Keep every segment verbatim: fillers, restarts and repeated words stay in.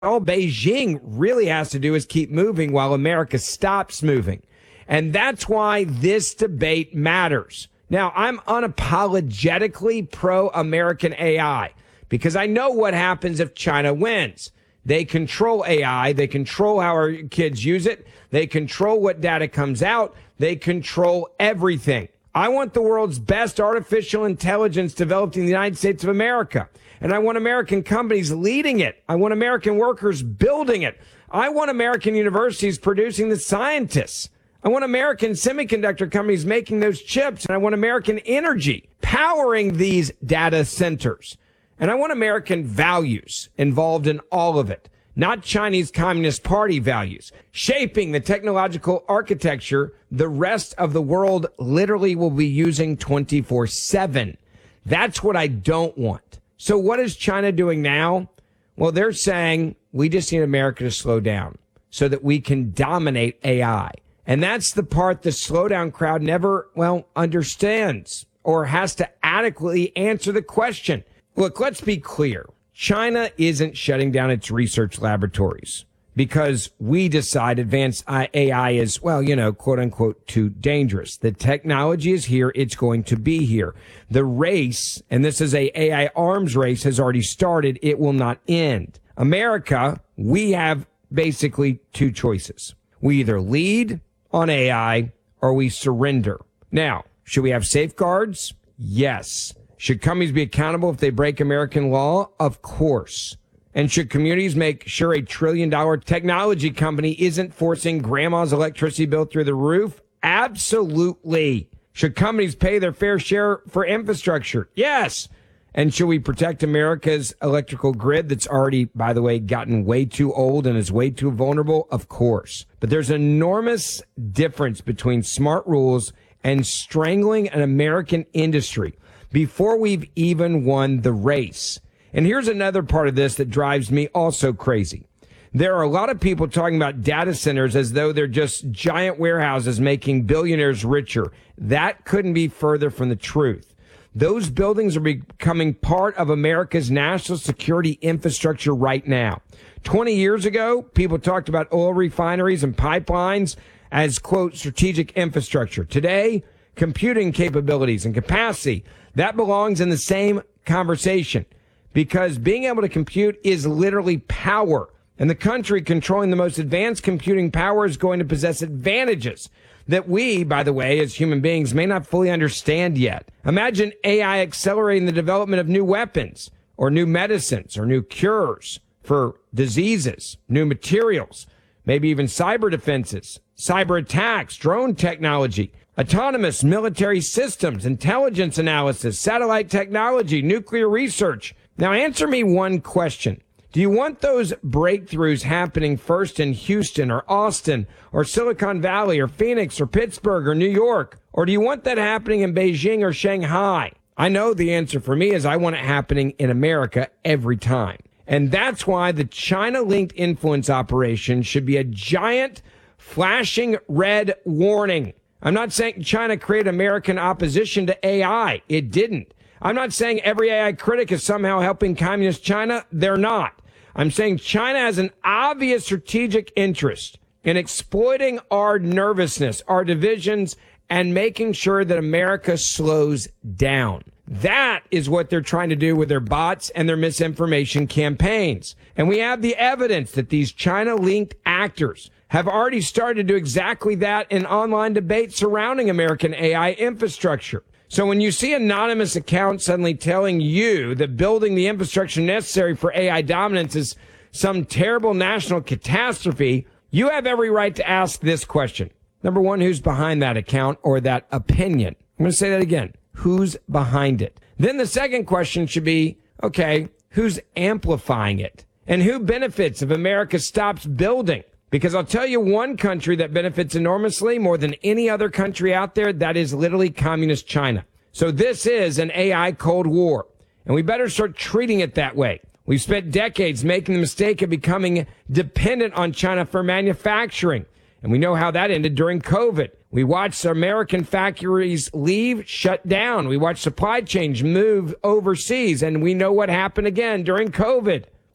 all Beijing really has to do is keep moving while America stops moving. And that's why this debate matters. Now, I'm unapologetically pro-American A I because I know what happens if China wins. They control A I. They control how our kids use it. They control what data comes out. They control everything. I want the world's best artificial intelligence developed in the United States of America. And I want American companies leading it. I want American workers building it. I want American universities producing the scientists. I want American semiconductor companies making those chips. And I want American energy powering these data centers. And I want American values involved in all of it, not Chinese Communist Party values, shaping the technological architecture the rest of the world literally will be using twenty-four seven. That's what I don't want. So what is China doing now? Well, they're saying we just need America to slow down so that we can dominate A I. And that's the part the slowdown crowd never, well, understands or has to adequately answer the question. Look, let's be clear. China isn't shutting down its research laboratories because we decide advanced A I is, well, you know, quote unquote, too dangerous. The technology is here. It's going to be here. The race, and this is a AI arms race, has already started. It will not end. America, we have basically two choices. We either lead on A I or we surrender. Now, should we have safeguards? Yes. Should companies be accountable if they break American law? Of course. And should communities make sure a trillion dollar technology company isn't forcing grandma's electricity bill through the roof? Absolutely. Should companies pay their fair share for infrastructure? Yes. And should we protect America's electrical grid that's already, by the way, gotten way too old and is way too vulnerable? Of course. But there's an enormous difference between smart rules and strangling an American industry before we've even won the race. And here's another part of this that drives me also crazy. There are a lot of people talking about data centers as though they're just giant warehouses making billionaires richer. That couldn't be further from the truth. Those buildings are becoming part of America's national security infrastructure right now. twenty years ago, people talked about oil refineries and pipelines as, quote, strategic infrastructure. Today, computing capabilities and capacity, that belongs in the same conversation because being able to compute is literally power. And the country controlling the most advanced computing power is going to possess advantages that we, by the way, as human beings may not fully understand yet. Imagine A I accelerating the development of new weapons or new medicines or new cures for diseases, new materials, maybe even cyber defenses, cyber attacks, drone technology, autonomous military systems, intelligence analysis, satellite technology, nuclear research. Now answer me one question. Do you want those breakthroughs happening first in Houston or Austin or Silicon Valley or Phoenix or Pittsburgh or New York? Or do you want that happening in Beijing or Shanghai? I know the answer for me is I want it happening in America every time. And that's why the China-linked influence operation should be a giant flashing red warning. I'm not saying China created American opposition to A I. It didn't. I'm not saying every A I critic is somehow helping communist China. They're not. I'm saying China has an obvious strategic interest in exploiting our nervousness, our divisions, and making sure that America slows down. That is what they're trying to do with their bots and their misinformation campaigns. And we have the evidence that these China-linked actors have already started to do exactly that in online debates surrounding American A I infrastructure. So when you see anonymous accounts suddenly telling you that building the infrastructure necessary for A I dominance is some terrible national catastrophe, you have every right to ask this question. Number one, who's behind that account or that opinion? I'm going to say that again. Who's behind it? Then the second question should be, okay, who's amplifying it? And who benefits if America stops building? Because I'll tell you one country that benefits enormously more than any other country out there, that is literally communist China. So this is an A I Cold War, and we better start treating it that way. We've spent decades making the mistake of becoming dependent on China for manufacturing, and we know how that ended during COVID. We watched American factories leave, shut down. We watched supply chains move overseas, and we know what happened again during COVID.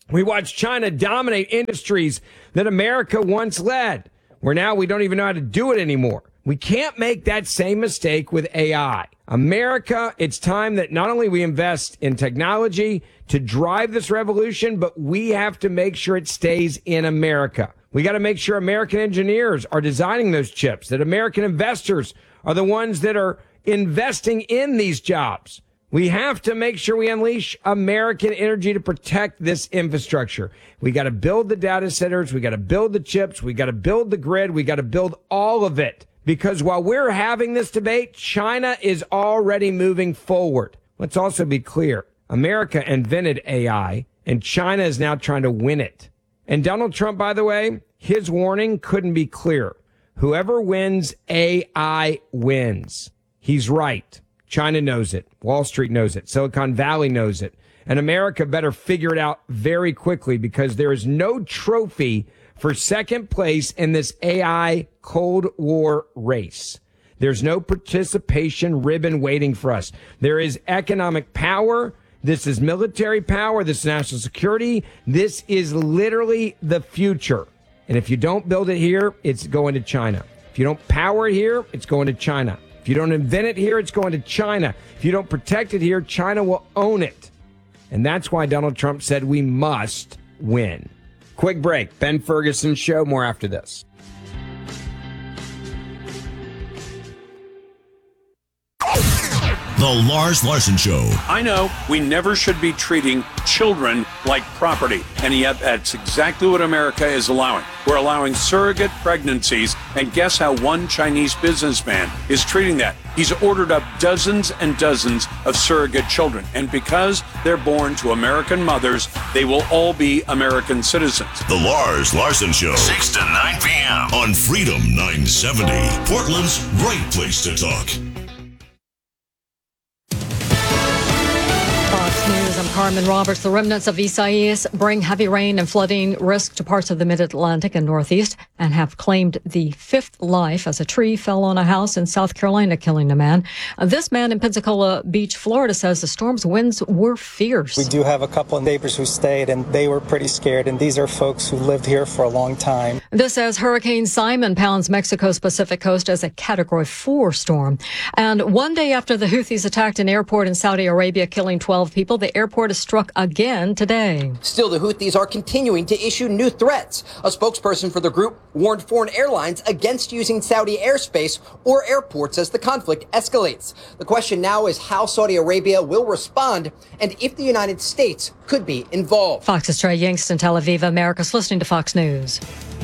We watched China dominate industries that America once led, where now we don't even know how to do it anymore. We can't make that same mistake with A I. America, it's time that not only we invest in technology to drive this revolution, but we have to make sure it stays in America. We got to make sure American engineers are designing those chips, that American investors are the ones that are investing in these jobs. We have to make sure we unleash American energy to protect this infrastructure. We got to build the data centers. We got to build the chips. We got to build the grid. We got to build all of it. Because while we're having this debate, China is already moving forward. Let's also be clear. America invented A I, and China is now trying to win it. And Donald Trump, by the way, his warning couldn't be clearer. Whoever wins A I wins. He's right. China knows it. Wall Street knows it. Silicon Valley knows it. And America better figure it out very quickly, because there is no trophy for second place in this A I Cold War race. There's no participation ribbon waiting for us. There is economic power. This is military power. This is national security. This is literally the future. And if you don't build it here, it's going to China. If you don't power it here, it's going to China. If you don't invent it here, it's going to China. If you don't protect it here, China will own it. And that's why Donald Trump said we must win. Quick break. Ben Ferguson Show. More after this. The Lars Larson Show. I know we never should be treating children like property, and yet that's exactly what America is allowing. We're allowing surrogate pregnancies, and guess how one Chinese businessman is treating that? He's ordered up dozens and dozens of surrogate children, and because they're born to American mothers, they will all be American citizens. The Lars Larson Show, six to nine p.m. on Freedom nine seventy, Portland's right place to talk. News. I'm Carmen Roberts. The remnants of Isaias bring heavy rain and flooding risk to parts of the mid-Atlantic and Northeast and have claimed the fifth life as a tree fell on a house in South Carolina, killing a man. Uh, this man in Pensacola Beach, Florida, says the storm's winds were fierce. We do have a couple of neighbors who stayed, and they were pretty scared, and these are folks who lived here for a long time. This as Hurricane Simon pounds Mexico's Pacific coast as a Category four storm. And one day after the Houthis attacked an airport in Saudi Arabia, killing twelve people, the airport is struck again today. Still, the Houthis are continuing to issue new threats. A spokesperson for the group warned foreign airlines against using Saudi airspace or airports as the conflict escalates. The question now is how Saudi Arabia will respond and if the United States could be involved. Fox's Trey Yingst in Tel Aviv, America's listening to Fox News.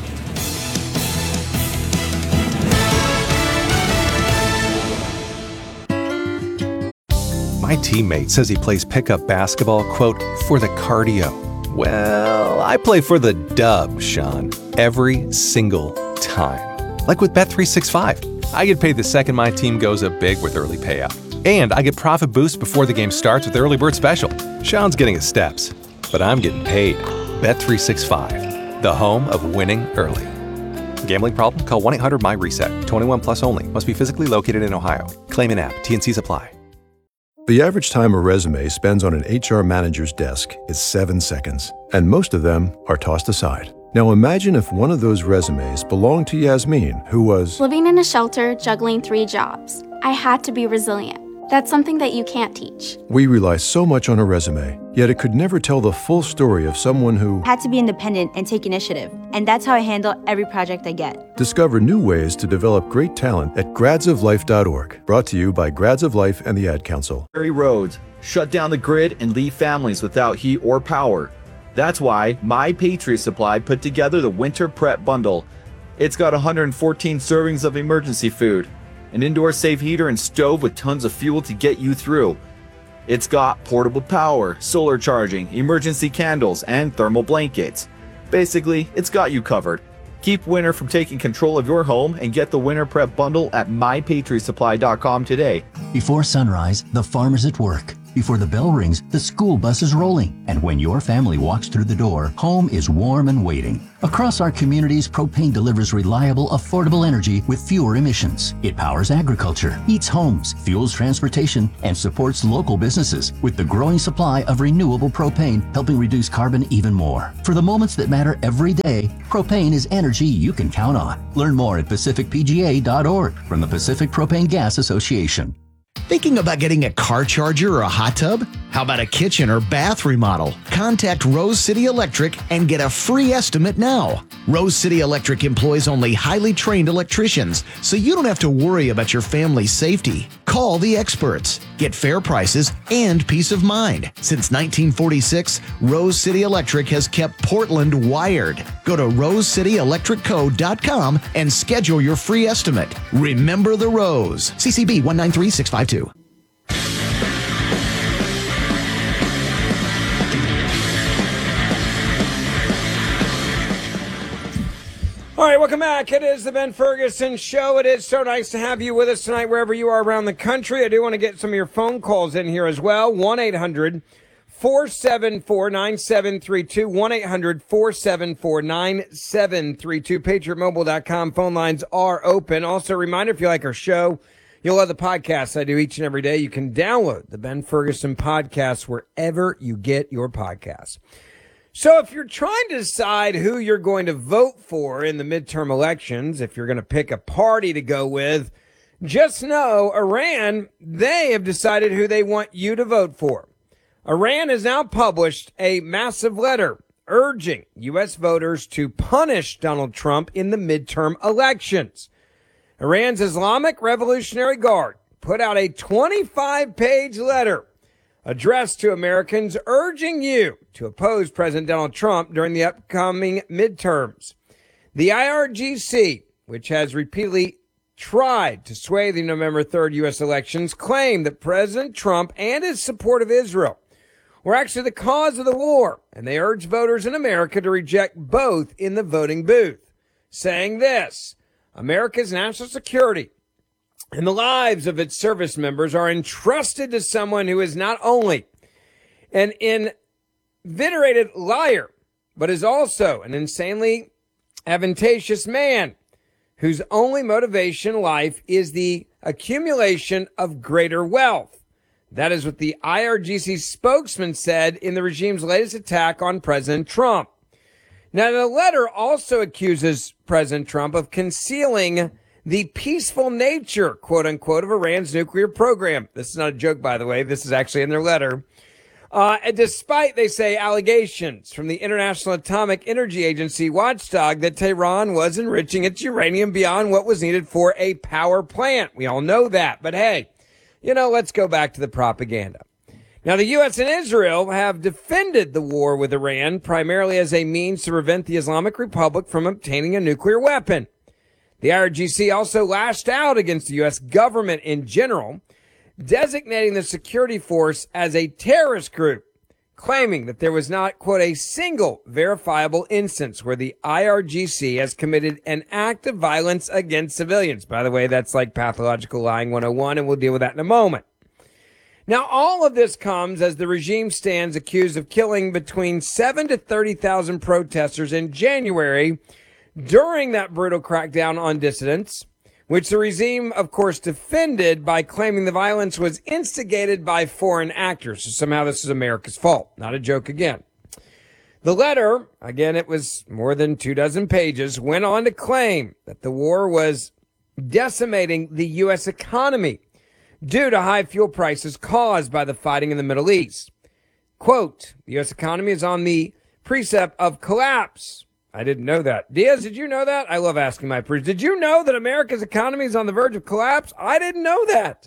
My teammate says he plays pickup basketball, quote, for the cardio. Well, I play for the dub, Sean, every single time. Like with Bet three sixty-five. I get paid the second my team goes up big with early payout. And I get profit boost before the game starts with Early Bird Special. Sean's getting his steps, but I'm getting paid. Bet three sixty-five, the home of winning early. Gambling problem? Call one eight hundred my reset. twenty-one plus only. Must be physically located in Ohio. Claim in app. T and Cs apply. The average time a resume spends on an H R manager's desk is seven seconds, and most of them are tossed aside. Now imagine if one of those resumes belonged to Yasmin, who was living in a shelter, juggling three jobs. I had to be resilient. That's something that you can't teach. We rely so much on a resume, yet it could never tell the full story of someone who had to be independent and take initiative. And that's how I handle every project I get. Discover new ways to develop great talent at grads of life dot org. Brought to you by Grads of Life and the Ad Council. Roads shut down the grid and leave families without heat or power. That's why My Patriot Supply put together the Winter Prep Bundle. It's got one hundred fourteen servings of emergency food, an indoor safe heater and stove with tons of fuel to get you through. It's got portable power, solar charging, emergency candles, and thermal blankets. Basically, it's got you covered. Keep winter from taking control of your home and get the Winter Prep Bundle at my patriot supply dot com today. Before sunrise, the farmer's at work, Before the bell rings, the school bus is rolling. And when your family walks through the door, home is warm and waiting. Across our communities, propane delivers reliable, affordable energy with fewer emissions. It powers agriculture, heats homes, fuels transportation, and supports local businesses with the growing supply of renewable propane, helping reduce carbon even more. For the moments that matter every day, propane is energy you can count on. Learn more at pacific p g a dot org from the Pacific Propane Gas Association. Thinking about getting a car charger or a hot tub? How about a kitchen or bath remodel? Contact Rose City Electric and get a free estimate now. Rose City Electric employs only highly trained electricians, so you don't have to worry about your family's safety. Call the experts. Get fair prices and peace of mind. Since nineteen forty-six, Rose City Electric has kept Portland wired. Go to rose city electric co dot com and schedule your free estimate. Remember the Rose. C C B one nine three six five two. All right, welcome back. It is the Ben Ferguson Show. It is so nice to have you with us tonight, wherever you are around the country. I do want to get some of your phone calls in here as well. one eight hundred four seven four nine seven three two. one eight hundred four seven four nine seven three two. patriot mobile dot com phone lines are open. Also, a reminder, if you like our show, you'll love the podcast I do each and every day. You can download the Ben Ferguson podcast wherever you get your podcasts. So if you're trying to decide who you're going to vote for in the midterm elections, if you're going to pick a party to go with, just know Iran, they have decided who they want you to vote for. Iran has now published a massive letter urging U S voters to punish Donald Trump in the midterm elections. Iran's Islamic Revolutionary Guard put out a twenty-five page letter addressed to Americans urging you to oppose President Donald Trump during the upcoming midterms. The I R G C, which has repeatedly tried to sway the November third U S elections, claimed that President Trump and his support of Israel were actually the cause of the war, and they urged voters in America to reject both in the voting booth, saying this: America's national security and the lives of its service members are entrusted to someone who is not only an inveterated liar, but is also an insanely advantageous man whose only motivation in life is the accumulation of greater wealth. That is what the I R G C spokesman said in the regime's latest attack on President Trump. Now, the letter also accuses President Trump of concealing the peaceful nature, quote unquote, of Iran's nuclear program. This is not a joke, by the way. This is actually in their letter. Uh, and despite, they say, allegations from the International Atomic Energy Agency watchdog that Tehran was enriching its uranium beyond what was needed for a power plant. We all know that. But hey, you know, let's go back to the propaganda. Now, the U S and Israel have defended the war with Iran primarily as a means to prevent the Islamic Republic from obtaining a nuclear weapon. The I R G C also lashed out against the U S government in general, designating the security force as a terrorist group, claiming that there was not, quote, a single verifiable instance where the I R G C has committed an act of violence against civilians. By the way, that's like pathological lying one oh one, and we'll deal with that in a moment. Now, all of this comes as the regime stands accused of killing between seven to thirty thousand protesters in January during that brutal crackdown on dissidents, which the regime, of course, defended by claiming the violence was instigated by foreign actors. So somehow this is America's fault. Not a joke again. The letter, again, it was more than two dozen pages, went on to claim that the war was decimating the U S economy due to high fuel prices caused by the fighting in the Middle East. Quote, the U S economy is on the precipice of collapse. I didn't know that. Diaz, did you know that? I love asking my priest. Did you know that America's economy is on the verge of collapse? I didn't know that.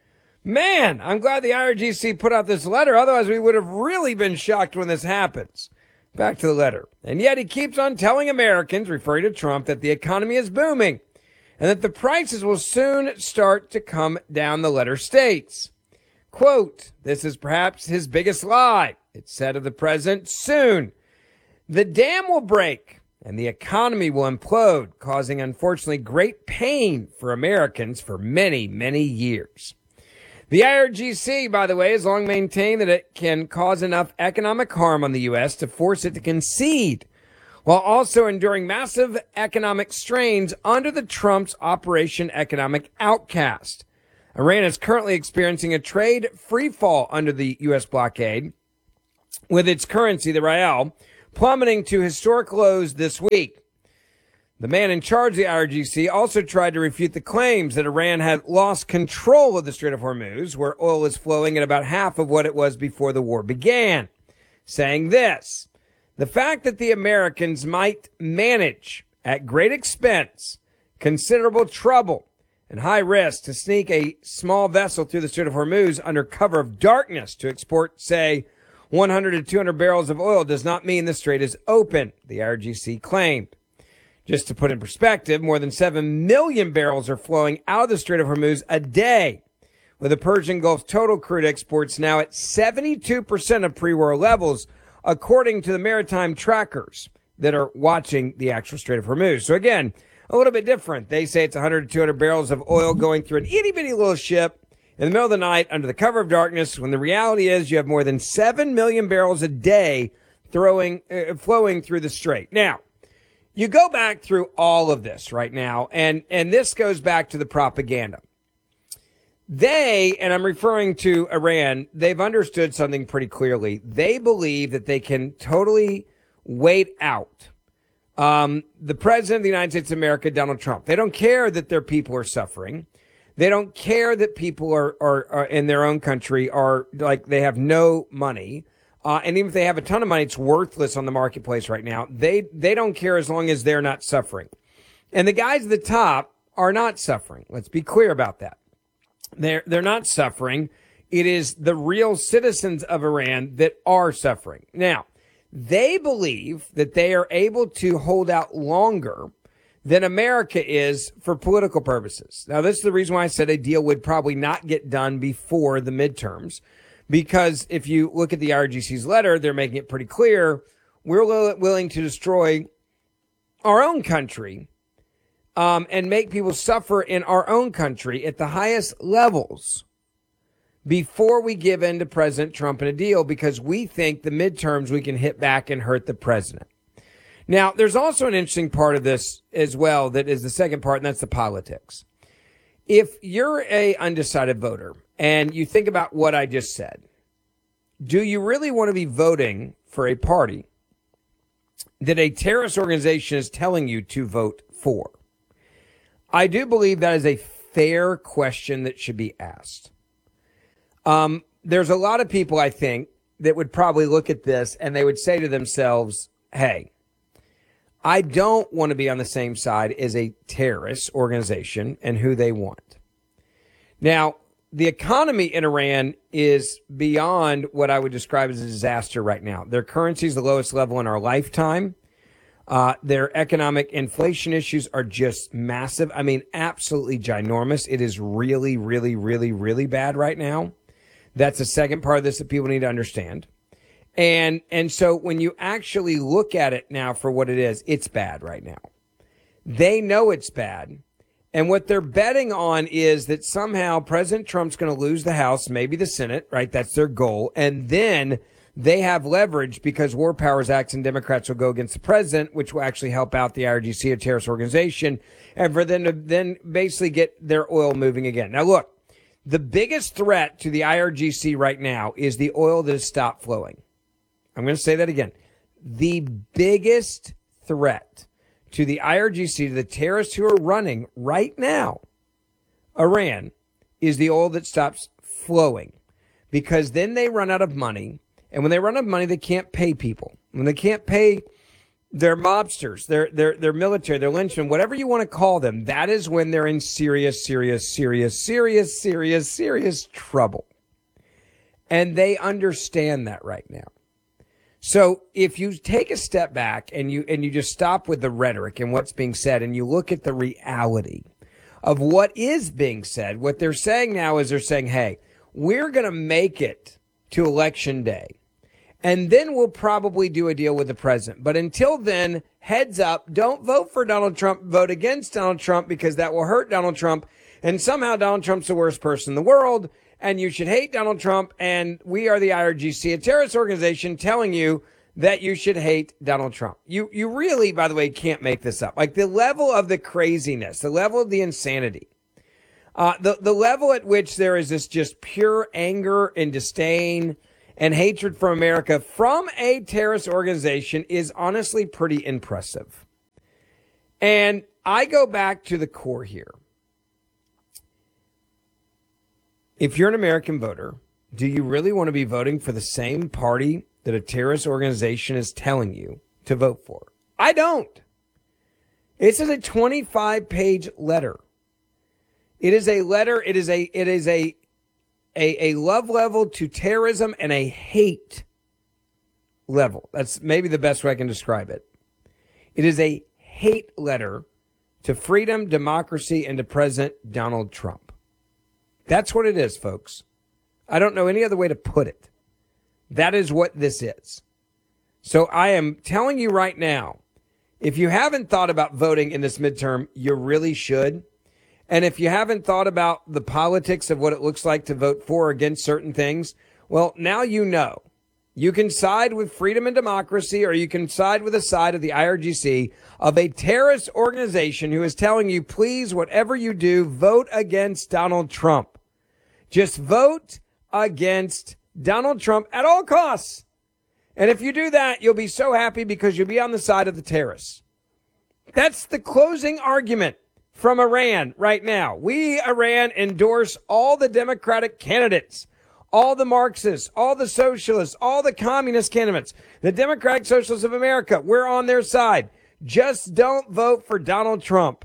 Man, I'm glad the I R G C put out this letter. Otherwise, we would have really been shocked when this happens. Back to the letter. And yet he keeps on telling Americans, referring to Trump, that the economy is booming and that the prices will soon start to come down, the letter states. Quote, this is perhaps his biggest lie. It said of the president, soon the dam will break and the economy will implode, causing, unfortunately, great pain for Americans for many, many years. The I R G C, by the way, has long maintained that it can cause enough economic harm on the U S to force it to concede, while also enduring massive economic strains under the Trump's Operation Economic Outcast. Iran is currently experiencing a trade freefall under the U S blockade, with its currency, the rial, plummeting to historic lows this week. The man in charge of the I R G C also tried to refute the claims that Iran had lost control of the Strait of Hormuz, where oil is flowing at about half of what it was before the war began, saying this: the fact that the Americans might manage, at great expense, considerable trouble, and high risk to sneak a small vessel through the Strait of Hormuz under cover of darkness to export, say, one hundred to two hundred barrels of oil does not mean the strait is open, the I R G C claimed. Just to put in perspective, more than seven million barrels are flowing out of the Strait of Hormuz a day, with the Persian Gulf's total crude exports now at seventy-two percent of pre-war levels, according to the maritime trackers that are watching the actual Strait of Hormuz. So again, a little bit different. They say it's one hundred to two hundred barrels of oil going through an itty-bitty little ship in the middle of the night under the cover of darkness, when the reality is you have more than seven million barrels a day throwing, uh, flowing through the strait. Now, you go back through all of this right now, and, and this goes back to the propaganda. They, and I'm referring to Iran, they've understood something pretty clearly. They believe that they can totally wait out um, the president of the United States of America, Donald Trump. They don't care that their people are suffering. They don't care that people are, are, are in their own country are like they have no money. Uh, and even if they have a ton of money, it's worthless on the marketplace right now. They, they don't care as long as they're not suffering. And the guys at the top are not suffering. Let's be clear about that. They're, they're not suffering. It is the real citizens of Iran that are suffering. Now, they believe that they are able to hold out longer than America is for political purposes. Now, this is the reason why I said a deal would probably not get done before the midterms. Because if you look at the I R G C's letter, they're making it pretty clear we're willing to destroy our own country um, and make people suffer in our own country at the highest levels before we give in to President Trump in a deal, because we think the midterms we can hit back and hurt the president. Now, there's also an interesting part of this as well that is the second part, and that's the politics. If you're a undecided voter and you think about what I just said, do you really want to be voting for a party that a terrorist organization is telling you to vote for? I do believe that is a fair question that should be asked. Um, there's a lot of people, I think, that would probably look at this and they would say to themselves, hey, I don't want to be on the same side as a terrorist organization and who they want. Now, the economy in Iran is beyond what I would describe as a disaster right now. Their currency is the lowest level in our lifetime. Uh, their economic inflation issues are just massive. I mean, absolutely ginormous. It is really, really, really, really bad right now. That's the second part of this that people need to understand. And, and so when you actually look at it now for what it is, it's bad right now. They know it's bad. And what they're betting on is that somehow President Trump's going to lose the House, maybe the Senate, right? That's their goal. And then they have leverage because War Powers Acts and Democrats will go against the president, which will actually help out the I R G C, a terrorist organization, and for them to then basically get their oil moving again. Now, look, the biggest threat to the I R G C right now is the oil that has stopped flowing. I'm going to say that again. The biggest threat to the I R G C, to the terrorists who are running right now, Iran, is the oil that stops flowing. Because then they run out of money. And when they run out of money, they can't pay people. When they can't pay their mobsters, their, their, their military, their lynchmen, whatever you want to call them, that is when they're in serious, serious, serious, serious, serious, serious trouble. And they understand that right now. So if you take a step back and you and you just stop with the rhetoric and what's being said and you look at the reality of what is being said, what they're saying now is they're saying, hey, we're going to make it to election day. And then we'll probably do a deal with the president. But until then, heads up, don't vote for Donald Trump. Vote against Donald Trump because that will hurt Donald Trump. And somehow Donald Trump's the worst person in the world. and you should hate Donald Trump, and we are the I R G C, a terrorist organization telling you that you should hate Donald Trump. You you really, by the way, can't make this up. Like the level of the craziness, the level of the insanity, uh, the, the level at which there is this just pure anger and disdain and hatred for America from a terrorist organization is honestly pretty impressive. And I go back to the core here. If you're an American voter, do you really want to be voting for the same party that a terrorist organization is telling you to vote for? I don't. This is a twenty-five page letter. It is a letter. It is a, it is a, a, a love level to terrorism and a hate level. That's maybe the best way I can describe it. It is a hate letter to freedom, democracy, and to President Donald Trump. That's what it is, folks. I don't know any other way to put it. That is what this is. So I am telling you right now, if you haven't thought about voting in this midterm, you really should. And if you haven't thought about the politics of what it looks like to vote for or against certain things, well, now you know. You can side with freedom and democracy, or you can side with the side of the I R G C, of a terrorist organization who is telling you, please, whatever you do, vote against Donald Trump. Just vote against Donald Trump at all costs. And if you do that, you'll be so happy because you'll be on the side of the terrorists. That's the closing argument from Iran right now. We, Iran, endorse all the Democratic candidates, all the Marxists, all the socialists, all the communist candidates, the Democratic Socialists of America. We're on their side. Just don't vote for Donald Trump.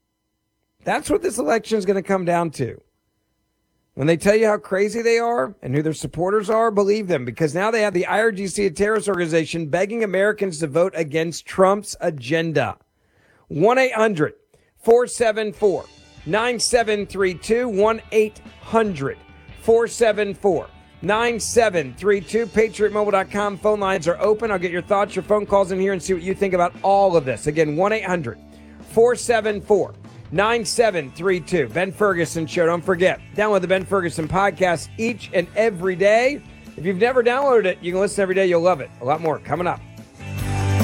That's what this election is going to come down to. When they tell you how crazy they are and who their supporters are, believe them, because now they have the I R G C, a terrorist organization, begging Americans to vote against Trump's agenda. one eight hundred four seven four nine seven three two, one eight hundred four seven four nine seven three two. patriot mobile dot com phone lines are open. I'll get your thoughts, your phone calls in here and see what you think about all of this. Again, one eight hundred four seven four nine seven three two. Ben Ferguson Show. Don't forget, download the Ben Ferguson podcast each and every day. If you've never downloaded it, you can listen every day. You'll love it. A lot more coming up.